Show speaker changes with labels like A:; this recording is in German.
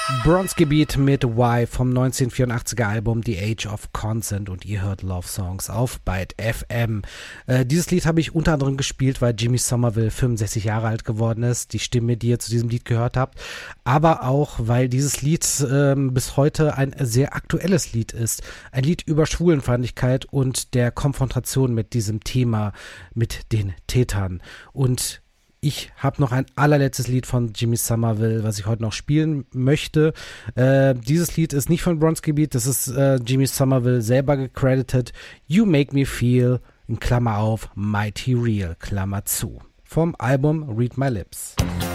A: Bronski Beat mit Y vom 1984er Album The Age of Consent und ihr hört Love Songs auf Byte FM. Dieses Lied habe ich unter anderem gespielt, weil Jimmy Somerville 65 Jahre alt geworden ist, die Stimme, die ihr zu diesem Lied gehört habt, aber auch, weil dieses Lied bis heute ein sehr aktuelles Lied ist. Ein Lied über Schwulenfeindlichkeit und der Konfrontation mit diesem Thema, mit den Tätern. Und ich habe noch ein allerletztes Lied von Jimmy Somerville, was ich heute noch spielen möchte. Dieses Lied ist nicht von Bronski Beat, das ist Jimmy Somerville selber gecredited. You Make Me Feel, in Klammer auf, Mighty Real, Klammer zu. Vom Album Read My Lips.